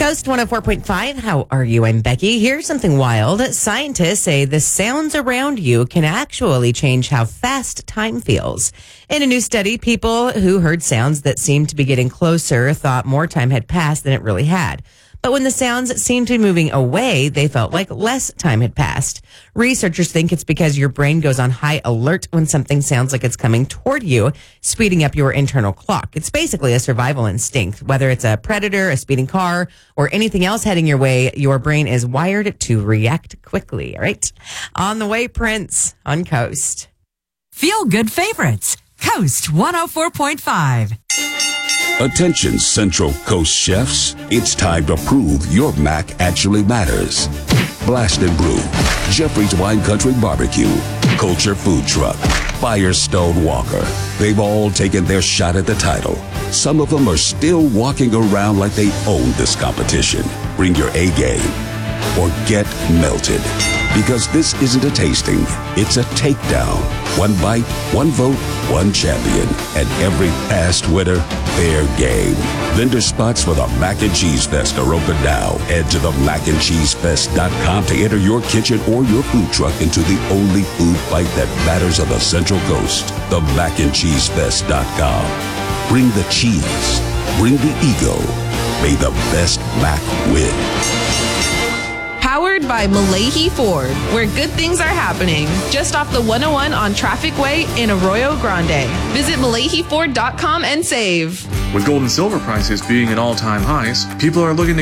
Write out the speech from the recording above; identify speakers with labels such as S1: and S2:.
S1: Coast 104.5. How are you? I'm Becky. Here's something wild. Scientists say the sounds around you can actually change how fast time feels. In a new study, people who heard sounds that seemed to be getting closer thought more time had passed than it really had. But when the sounds seemed to be moving away, they felt like less time had passed. Researchers think it's because your brain goes on high alert when something sounds like it's coming toward you, speeding up your internal clock. It's basically a survival instinct. Whether it's a predator, a speeding car, or anything else heading your way, your brain is wired to react quickly. All right? On the way, Prince on Coast.
S2: Feel good favorites. Coast 104.5.
S3: Attention Central Coast chefs, it's time to prove your mac actually matters. Blast and Brew, Jeffrey's Wine Country Barbecue, Culture Food Truck, Firestone Walker. They've all taken their shot at the title. Some of them are still walking around like they own this competition. Bring your A game or get melted. Because this isn't a tasting, it's a takedown. One bite, one vote, one champion. And every past winner, fair game. Vendor spots for the Mac and Cheese Fest are open now. Head to the macandcheesefest.com to enter your kitchen or your food truck into the only food fight that matters on the Central Coast. The macandcheesefest.com. Bring the cheese. Bring the ego. May the best Mac win.
S4: Powered by Malahi Ford, where good things are happening. Just off the 101 on Traffic Way in Arroyo Grande. Visit MalahiFord.com and save.
S5: With gold and silver prices being at all-time highs, people are looking to